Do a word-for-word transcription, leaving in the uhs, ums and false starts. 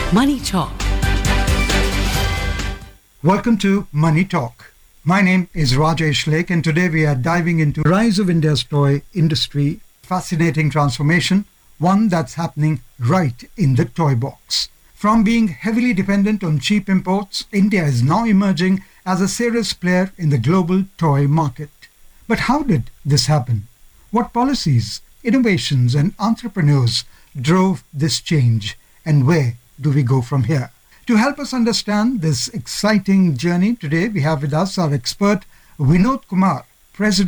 Money Talk. Welcome to Money Talk. My name is Rajesh Lake, and today we are diving into the rise of India's toy industry, fascinating transformation, one that's happening right in the toy box. From being heavily dependent on cheap imports, India is now emerging as a serious player in the global toy market. But how did this happen? What policies, innovations, and entrepreneurs drove this change, and where do we go from here? To help us understand this exciting journey, today we have with us our expert Vinod Kumar, President